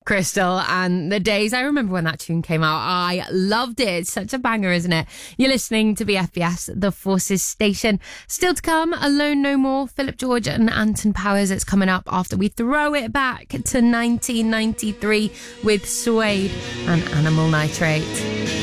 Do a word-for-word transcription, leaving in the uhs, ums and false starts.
Crystal and the Days. I remember when that tune came out. I loved it. It's such a banger, isn't it? You're listening to B F B S, the Forces station. Still to come, Alone No More, Philip George and Anton Powers. It's coming up after we throw it back to nineteen ninety-three with Suede and Animal Nitrate.